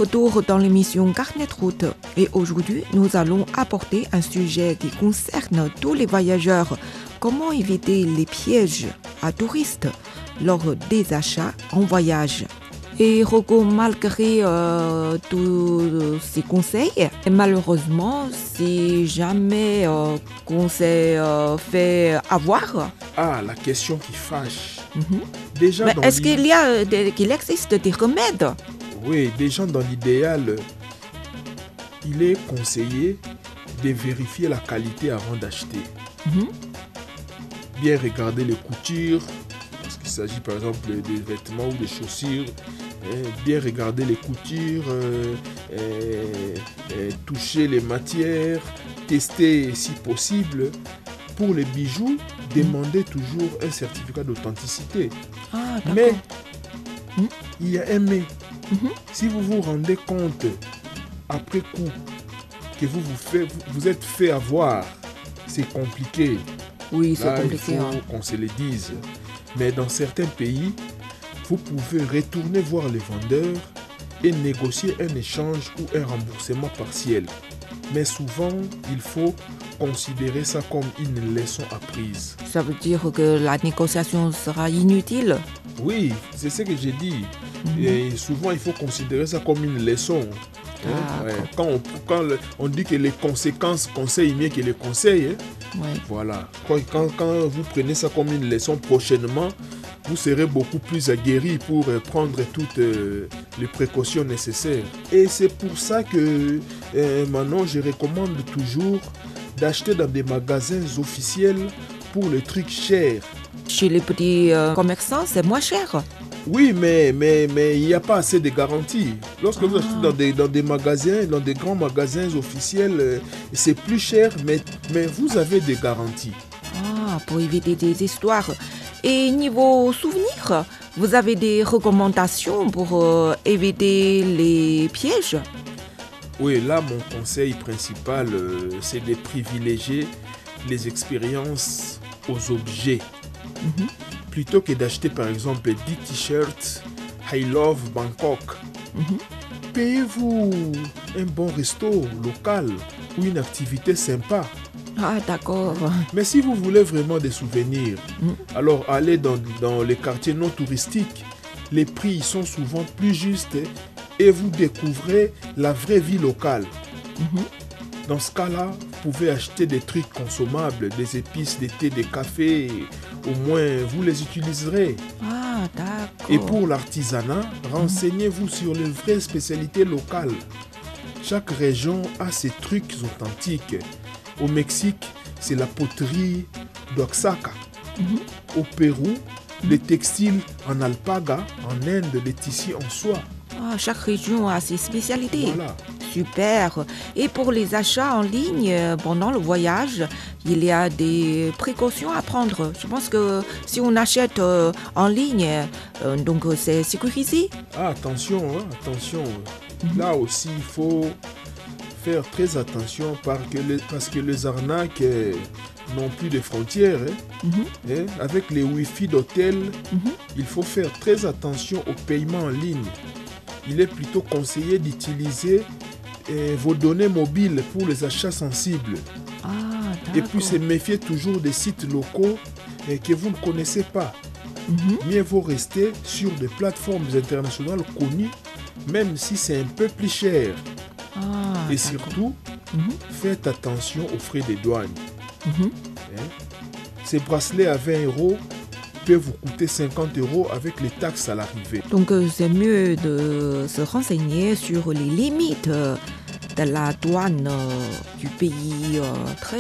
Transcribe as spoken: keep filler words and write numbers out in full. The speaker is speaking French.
retour dans l'émission Carnet de route. Et aujourd'hui, nous allons aborder un sujet qui concerne tous les voyageurs. Comment éviter les pièges à touristes lors des achats en voyage. Et Rocco, malgré euh, tous ces conseils, malheureusement, si jamais euh, qu'on s'est euh, fait avoir. Ah, la question qui fâche. Mm-hmm. Déjà Mais dans est-ce l'i- qu'il y a des- qu'il existe des remèdes? Oui, déjà dans l'idéal, il est conseillé de vérifier la qualité avant d'acheter. Mhm. Bien regarder les coutures, parce qu'il s'agit par exemple des vêtements ou des chaussures. hein, Bien regarder les coutures, euh, euh, euh, toucher les matières, tester si possible. Pour les bijoux, demandez toujours un certificat d'authenticité. Ah, d'accord. Mais Mhm. il y a un mais. Mhm. Si vous vous rendez compte après coup que vous vous, fait, vous, vous êtes fait avoir, c'est compliqué. Oui, c'est Là, il compliqué. faut hein. qu'on se le dise. Mais dans certains pays, vous pouvez retourner voir les vendeurs et négocier un échange ou un remboursement partiel. Mais souvent, il faut considérer ça comme une leçon apprise. Ça veut dire que la négociation sera inutile. Oui, c'est ce que j'ai dit. Mhm. Et souvent, il faut considérer ça comme une leçon. Hein, D'accord. ouais. Quand, on, quand le- on dit que les conséquences conseillent mieux que les conseils, hein, Ouais. voilà. Quand, quand, quand vous prenez ça comme une leçon prochainement, vous serez beaucoup plus aguerri pour euh, prendre toutes euh, les précautions nécessaires. Et c'est pour ça que euh, maintenant, je recommande toujours d'acheter dans des magasins officiels pour les trucs chers. Chez les petits euh, commerçants, c'est moins cher. Oui, mais mais mais il n'y a pas assez de garanties. Lorsque vous Ah. achetez dans des, dans des magasins, dans des grands magasins officiels, euh, c'est plus cher, mais, mais vous avez des garanties. Ah, pour éviter des histoires. Et niveau souvenirs, vous avez des recommandations pour euh, éviter les pièges? Oui, là, mon conseil principal, euh, c'est de privilégier les expériences aux objets. Mhm. Plutôt que d'acheter par exemple dix t-shirts I Love Bangkok. Mhm. Payez-vous un bon resto local ou une activité sympa. Ah, d'accord. Mais si vous voulez vraiment des souvenirs, Mm. alors allez dans, dans les quartiers non touristiques. Les prix y sont souvent plus justes et vous découvrez la vraie vie locale. Mhm. Dans ce cas-là, vous pouvez acheter des trucs consommables, des épices, des thés, des cafés. Au moins, vous les utiliserez. Ah, d'accord. Et pour l'artisanat, renseignez-vous sur les vraies spécialités locales. Chaque région a ses trucs authentiques. Au Mexique, c'est la poterie d'Oaxaca. Mhm. Au Pérou, les textiles en alpaga. En Inde, les tissus en soie. Ah, chaque région a ses spécialités. Voilà. Super. Et pour les achats en ligne euh, pendant le voyage, il y a des précautions à prendre. Je pense que si on achète euh, en ligne, euh, donc euh, c'est sécurisé. Ah, attention, hein, attention. Mhm. Là aussi, il faut faire très attention parce que les, parce que les arnaques euh, n'ont plus de frontières. hein. Mhm. Hein, Avec les Wi-Fi d'hôtel, Mhm. il faut faire très attention au paiement en ligne. Il est plutôt conseillé d'utiliser euh, vos données mobiles pour les achats sensibles. Ah, Et puis se d'accord. méfier toujours des sites locaux euh, que vous ne connaissez pas. Mhm. Mieux vaut rester sur des plateformes internationales connues, même si c'est un peu plus cher. Ah, Et d'accord. surtout, Mhm. faites attention aux frais de douane. Mhm. hein. Ces bracelets à vingt euros peuvent vous coûter cinquante euros avec les taxes à l'arrivée. Donc euh, c'est mieux de se renseigner sur les limites euh, de la douane euh, du pays euh, très